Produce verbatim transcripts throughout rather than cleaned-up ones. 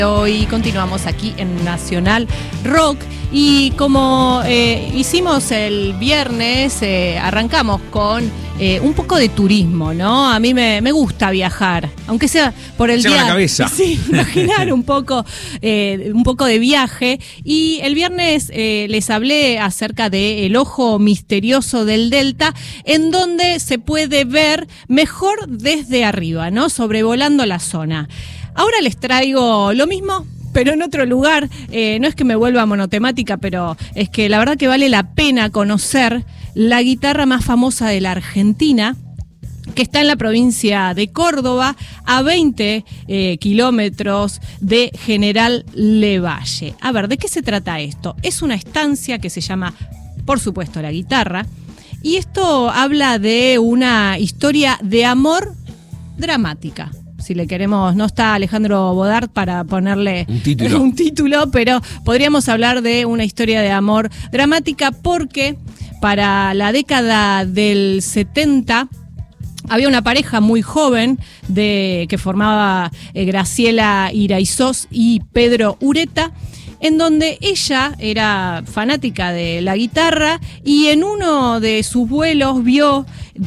Hoy continuamos aquí en Nacional Rock y como eh, hicimos el viernes, eh, arrancamos con eh, un poco de turismo, ¿no? A mí me, me gusta viajar, aunque sea por el día. la cabeza. Sí, imaginar un poco, eh, un poco de viaje. Y el viernes eh, les hablé acerca del ojo misterioso del Delta, en donde se puede ver mejor desde arriba, ¿no? Sobrevolando la zona. Ahora les traigo lo mismo, pero en otro lugar. Eh, no es que me vuelva monotemática, pero es que la verdad que vale la pena conocer la guitarra más famosa de la Argentina, que está en la provincia de Córdoba, a veinte eh, kilómetros de General Lavalle. A ver, ¿de qué se trata esto? Es una estancia que se llama, por supuesto, La Guitarra, y esto habla de una historia de amor dramática. Si le queremos, no está Alejandro Bodart para ponerle un título. un título, pero podríamos hablar de una historia de amor dramática porque para la década del setenta había una pareja muy joven de que formaba eh, Graciela Iraizós y Pedro Ureta, en donde ella era fanática de la guitarra y en uno de sus vuelos vio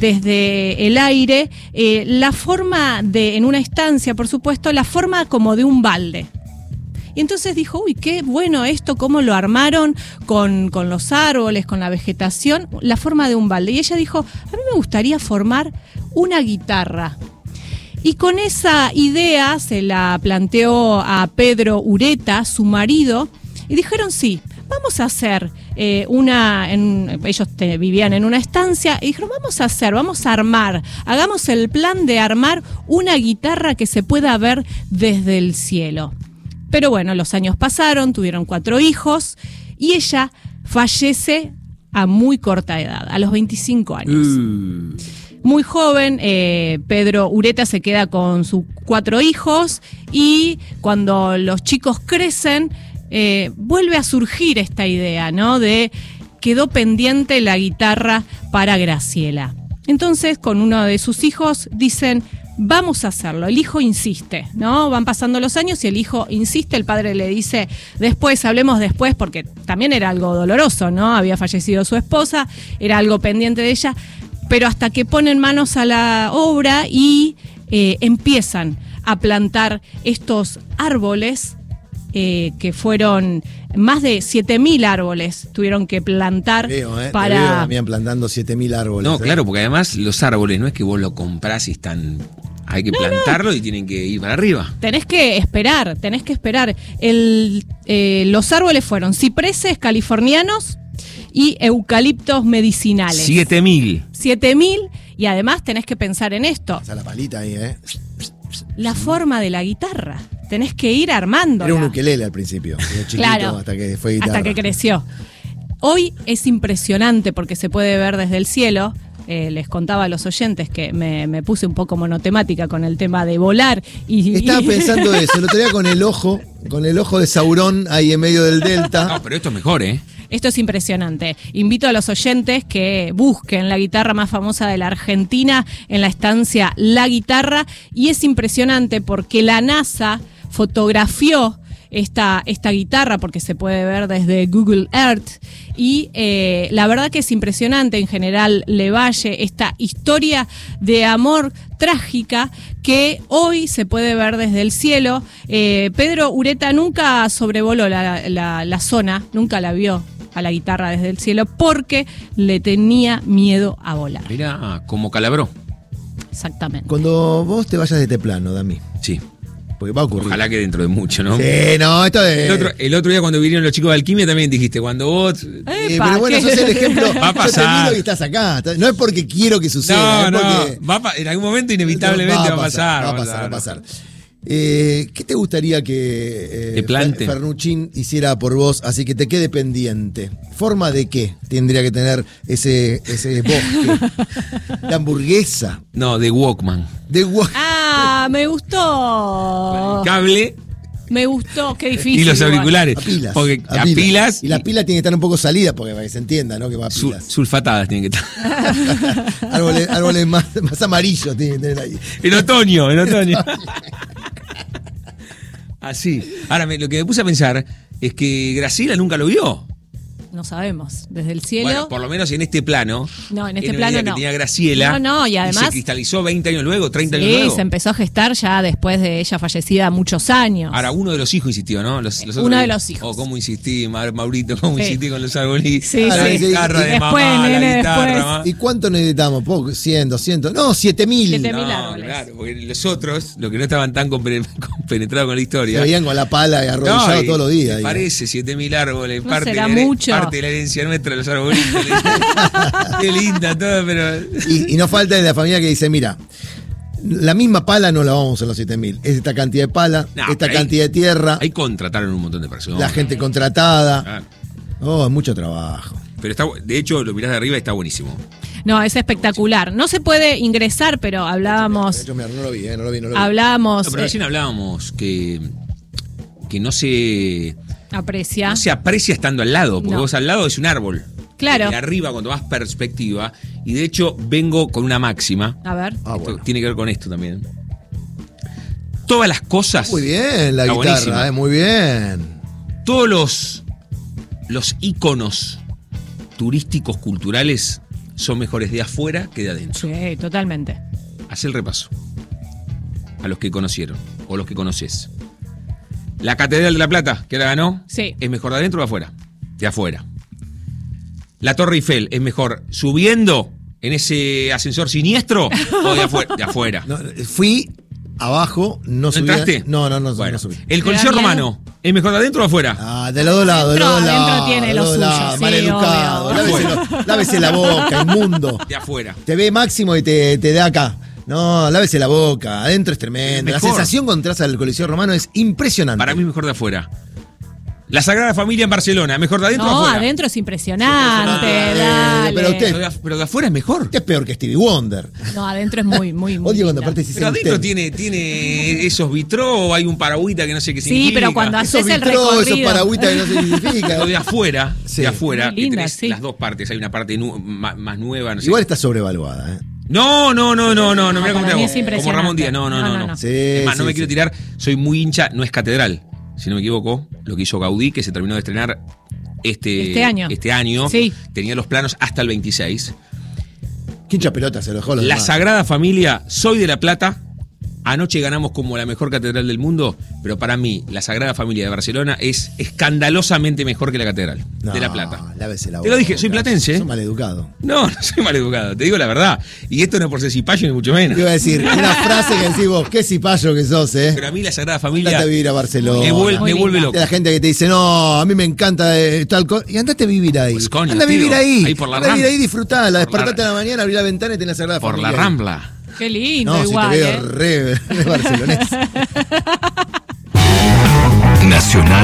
desde el aire eh, la forma de, en una estancia, por supuesto, la forma como de un balde. Y entonces dijo, uy, qué bueno esto, cómo lo armaron con, con los árboles, con la vegetación, la forma de un balde. Y ella dijo, a mí me gustaría formar una guitarra. Y con esa idea se la planteó a Pedro Ureta, su marido, y dijeron sí, vamos a hacer eh, una, en, ellos te, vivían en una estancia, y dijeron vamos a hacer, vamos a armar, hagamos el plan de armar una guitarra que se pueda ver desde el cielo. Pero bueno, los años pasaron, tuvieron cuatro hijos, y ella fallece a muy corta edad, a los veinticinco años. Mm. Muy joven, eh, Pedro Ureta se queda con sus cuatro hijos y cuando los chicos crecen, eh, vuelve a surgir esta idea, ¿no? De quedó pendiente la guitarra para Graciela. Entonces, con uno de sus hijos dicen, vamos a hacerlo. El hijo insiste, ¿no? Van pasando los años y el hijo insiste, el padre le dice, después, hablemos después, porque también era algo doloroso, ¿no? Había fallecido su esposa, era algo pendiente de ella. Pero hasta que ponen manos a la obra y eh, empiezan a plantar estos árboles, eh, que fueron más de siete mil árboles, tuvieron que plantar. Veo, eh, para... Te veo también plantando siete mil árboles. No, eh. claro, porque además los árboles no es que vos lo comprás y están... Hay que no, plantarlo no. Y tienen que ir para arriba. Tenés que esperar, tenés que esperar. El, eh, los árboles fueron cipreses californianos y eucaliptos medicinales. Siete mil. Siete mil, y además tenés que pensar en esto. O sea, la palita ahí, ¿eh? La forma de la guitarra. Tenés que ir armándola. Era un ukelele al principio, chiquito, claro, hasta que fue guitarra. Hasta que creció. Hoy es impresionante porque se puede ver desde el cielo. Eh, les contaba a los oyentes que me, me puse un poco monotemática con el tema de volar. Y, Estaba y... pensando eso, lo tenía con el ojo, con el ojo de Saurón ahí en medio del delta. No, pero esto es mejor, ¿eh? Esto es impresionante. Invito a los oyentes que busquen la guitarra más famosa de la Argentina en la estancia La Guitarra. Y es impresionante porque la NASA fotografió esta, esta guitarra porque se puede ver desde Google Earth. Y eh, la verdad que es impresionante en General Lavalle, esta historia de amor trágica que hoy se puede ver desde el cielo. Eh, Pedro Ureta nunca sobrevoló la, la, la zona, nunca la vio a la guitarra desde el cielo porque le tenía miedo a volar. Mira, como Calabró. Exactamente. Cuando vos te vayas de este plano, Dami. Sí. Porque va a ocurrir. Ojalá que dentro de mucho, ¿no? Sí, no, esto es... El otro, el otro día cuando vinieron los chicos de Alquimia también dijiste, cuando vos... Eh, pero bueno, sos el ejemplo. Va a pasar. Yo te miro y estás acá. No es porque quiero que suceda. No, es porque... no. Va a, en algún momento inevitablemente va a pasar. Va a pasar, va a pasar. Eh, ¿Qué te gustaría que eh, plante. Fernuchin hiciera por vos, así que te quede pendiente? ¿Forma de qué tendría que tener ese, ese bosque? ¿De hamburguesa? No, de Walkman. De Walkman. Ah, me gustó. El cable. Me gustó, qué difícil. Y los auriculares. A pilas. Porque a a pilas. pilas. Y las pilas tienen que estar un poco salidas porque para que se entienda, ¿no? Que va a pilas. Sul, sulfatadas tienen que estar. árboles árboles más, más amarillos tienen que tener ahí. En otoño, en otoño. Así. Ahora, me, lo que me puse a pensar es que Graciela nunca lo vio. No sabemos. Desde el cielo. Bueno, por lo menos en este plano. No, en este era una plano idea no. que tenía Graciela. No, no, y además. se cristalizó veinte años luego, treinta años Sí, luego. se empezó a gestar ya después de ella fallecida muchos años. Ahora, uno de los hijos insistió, ¿no? Los, los Uno otros, de los hijos. Oh, cómo insistí, Ma- Maurito, cómo Sí. insistí con los arbolitos. Sí, la sí. guitarra de Después, mamá, nene, la guitarra, después. mamá. ¿Y cuánto necesitamos? Poco, cien, doscientos. No, siete mil. Siete mil. No, árboles. claro, porque los otros, los que no estaban tan compre- compenetrados con la Se historia. veían con la pala y arrodillados y todos los días. me ahí. parece, siete mil árboles, No parte, será de la, here- mucho. parte de la herencia nuestra, los arbolitos. Qué linda todo, pero. Y, y no falta de la familia que dice, mira, la misma pala no la vamos a usar los siete mil. Es esta cantidad de pala, No, esta ahí- cantidad de tierra, Ahí contrataron un montón de personas. la gente contratada. Claro. Oh, es mucho trabajo. Pero está, bu- de hecho, lo mirás de arriba y está buenísimo. No, es espectacular. No se puede ingresar, pero De hablábamos. hecho, mira, no lo vi, eh, no lo vi, no lo vi. Hablábamos. No, pero eh, recién hablábamos que, que no se, aprecia. no se aprecia estando al lado, porque No. vos al lado es un árbol. Claro. Y arriba, cuando vas perspectiva, y de hecho vengo con una máxima. A ver. Ah, Esto bueno. tiene que ver con esto también. Todas las cosas, Muy bien, la Está guitarra, buenísima. eh, muy bien. todos los, los íconos turísticos, culturales, son mejores de afuera que de adentro. Sí, totalmente. Haz el repaso. A los que conocieron, o los que conoces. La Catedral de la Plata, que la ganó, Sí. ¿es mejor de adentro o de afuera? De afuera. La Torre Eiffel, ¿es mejor subiendo en ese ascensor siniestro o de afuera? De afuera. No, fui abajo, no ¿No subí. entraste? No, no, no, Bueno, no subí. el ¿Te Coliseo da miedo? Romano, ¿es mejor de adentro o de afuera? Ah, de los dos lados, de los dos Adentro- adentro lados. tiene de lo los dos suyo, lados, sí, maleducado. obvio. Lávese, lo- lávese la boca, inmundo. De afuera. Te ve Máximo y te, te da acá. No, lávese la boca. Adentro es tremendo. La Mejor. sensación cuando entras al Coliseo Romano es impresionante. Para mí es mejor de afuera. La Sagrada Familia en Barcelona, ¿mejor de adentro o No, afuera? adentro es impresionante. Eh, Dale. pero usted- Pero de, af- pero de afuera es mejor. Usted es peor que Stevie Wonder. No, adentro es muy, muy, muy. Odio cuando linda. aparte se Pero adentro tiene, tiene esos vitró, hay un paragüita que no sé qué Sí, significa. pero cuando Esos haces el vitrós, esos recorrido. paragüitas que no se significa. Pero de afuera, Sí. de afuera, Muy que linda, tenés sí. las dos partes. Hay una parte nu- ma- más nueva, no sé. Igual está sobrevaluada, ¿eh? No, no, no, no, no, no, mira cómo para te mí hago. es impresionante. Como Ramón Díaz, no, no, No, no. no, no. no. Sí, Es más, no sí, me quiero sí. tirar, soy muy hincha, no es catedral, si no me equivoco, lo que hizo Gaudí, que se terminó de estrenar este, Este año. Este año. Sí. Tenía los planos hasta el veintiséis. Quincha pelota se lo dejó a los La demás. Sagrada Familia, soy de La Plata. Anoche ganamos como la mejor catedral del mundo, pero para mí la Sagrada Familia de Barcelona es escandalosamente mejor que la catedral No, de La Plata. lávese la Te lo dije, boca. soy platense, ¿eh? Sos maleducado. No, no soy maleducado, te digo la verdad. Y esto no es por ser cipayo ni mucho menos. Te iba a decir, una frase que decís vos, qué cipayo que sos, ¿eh? Pero a mí la Sagrada Familia Andate a vivir a Barcelona. me, vuel- Muy me vuelve linda. loco. De la gente que te dice, no, a mí me encanta eh, tal cosa. Y andate a vivir ahí. Pues, coño, Anda a vivir tío, ahí. ahí por la Anda a vivir Rambla. ahí, disfrutala. Por la- Despertate a la mañana, abrí la ventana y tenés la Sagrada Por la Familia ahí. Rambla. Qué lindo, No, igual. si te veo ¿eh? re, re barcelonés. Nacional